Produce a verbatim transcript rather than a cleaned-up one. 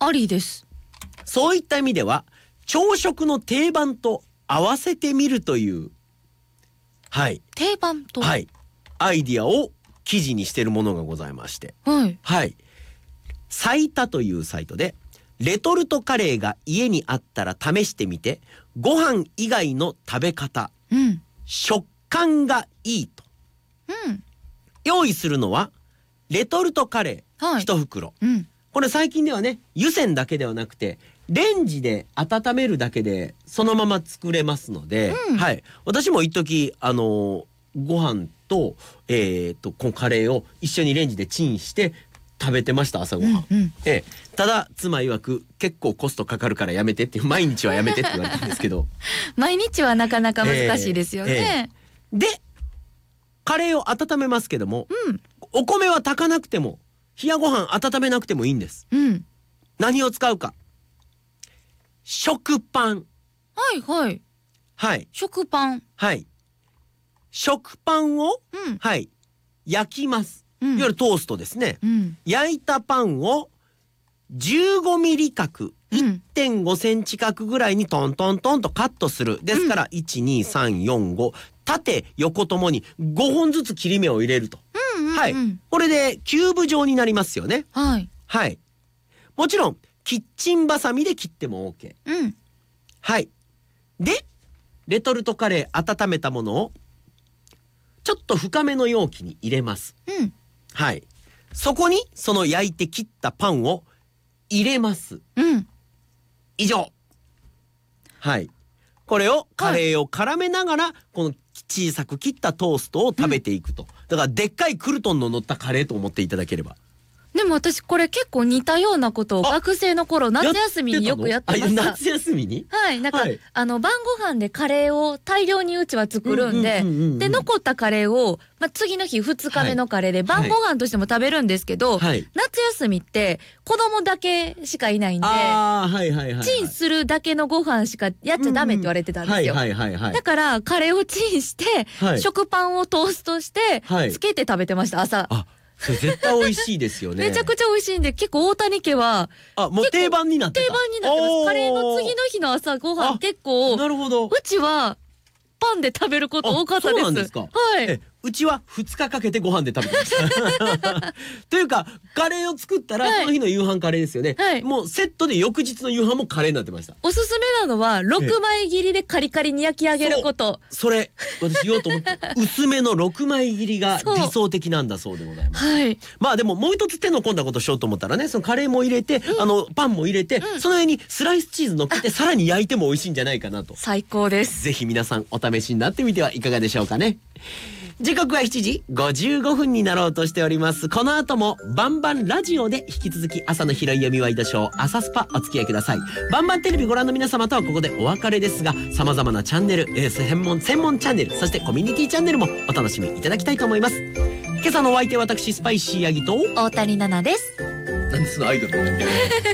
ありです。 そういった意味では朝食の定番と合わせてみるという、はい、 定番と、 はい、アイディアを記事にしているものがございまして、 はい、 はい、サイタというサイトでレトルトカレーが家にあったら試してみて、ご飯以外の食べ方、 うん、 食感がいいと、 うん、 用意するのはレトルトカレー、はい、一袋、うん、これ最近ではね、湯煎だけではなくてレンジで温めるだけでそのまま作れますので、うん、はい、私も一時あのー、ご飯とえー、とこのカレーを一緒にレンジでチンして食べてました、朝ごはん、うんうん、ええ、ただ妻曰く結構コストかかるからやめてって、毎日はやめてって言われたんですけど毎日はなかなか難しいですよね、えーえー、でカレーを温めますけども、うん、お米は炊かなくても冷やご飯温めなくてもいいんです、うん、何を使うか、食パン、 はいはいはい、 食パン、 はい、食パンを、うん、はい、焼きます、うん、いわゆるトーストですね、うん、焼いたパンをじゅうごミリ角、うん、いってんごセンチ角ぐらいにトントントンとカットする。ですから、うん、いちにさんよんご縦横ともにごほんずつ切り目を入れると、うんうんうん、はい、これでキューブ状になりますよね、はい、はい、もちろんキッチンバサミで切っても OK、うん、はい。でレトルトカレー温めたものをちょっと深めの容器に入れます、うん、はい。そこにその焼いて切ったパンを入れます、うん、以上。はい。これをカレーを絡めながらこの小さく切ったトーストを食べていくと、うん、だからでっかいクルトンの乗ったカレーと思っていただければ。 でも私これ結構似たようなことを学生の頃夏休みによくやってました。 夏休みに、 はい、なんか、はい、あの晩ご飯でカレーを大量にうちは作るんで、で残ったカレーを、まあ、次の日ふつかめのカレーで晩ご飯としても食べるんですけど、はい、夏休みって子供だけしかいないんで、チンするだけのご飯しかやっちゃダメって言われてたんですよ。だからカレーをチンして、はい、食パンをトーストして、はい、つけて食べてました朝。あ、 それ絶対美味しいですよね。 めちゃくちゃ美味しいんで、結構大谷家はあ、もう定番になってた。 定番になってます。カレーの次の日の朝ごはん結構、 なるほど、 うちはパンで食べること多かったです。 そうなんですか。はい。うちはふつかかけてご飯で食べてましたというかカレーを作ったら、はい、その日の夕飯カレーですよね、はい、もうセットで翌日の夕飯もカレーになってました。 おすすめなのはろくまい切りでカリカリに焼き上げること。 そ, それ私言おうと思って薄めのろくまい切りが理想的なんだそうでございます、はい、まあでももう一つ手の込んだことしようと思ったらね、そのカレーも入れて、うん、あのパンも入れて、うん、その上にスライスチーズ乗っけてさらに焼いても美味しいんじゃないかなと。 最高です。 ぜひ皆さんお試しになってみてはいかがでしょうかね。時刻はしちじごじゅうごふんになろうとしております。この後もバンバンラジオで引き続き朝の拾い読みワイドショー朝スパお付き合いください。バンバンテレビご覧の皆様とはここでお別れですが、様々なチャンネル、えー、専門専門チャンネル、そしてコミュニティチャンネルもお楽しみいただきたいと思います。今朝のお相手は私スパイシーヤギと大谷奈々です。 なんでそのアイドル